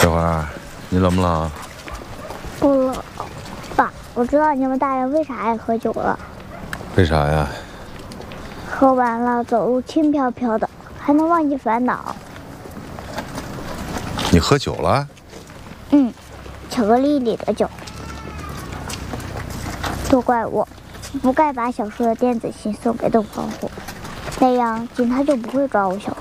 小花，你冷不冷？ 不冷，爸，我知道你们大人为啥爱喝酒了。 为啥呀？ 喝完了走路轻飘飘的，还能忘记烦恼。 你喝酒了？ 巧克力里的酒。都怪我，不该把小叔的电子琴送给邓黄虎，那样警察就不会抓我小